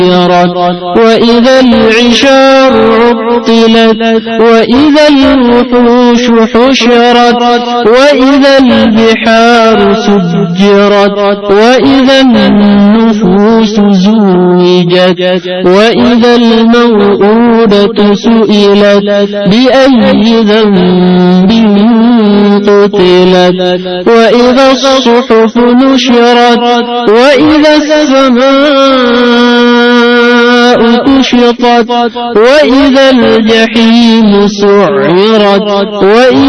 سيرت وإذا العشار عطلت وإذا الوحوش حشرت وإذا البحار سجرت وإذا النفوس زوجت وإذا الموءودة سئلت بأي ذنب قتلت وإذا الصحف نشرت وإذا السماء كشطت وإذا الجحيم سعرت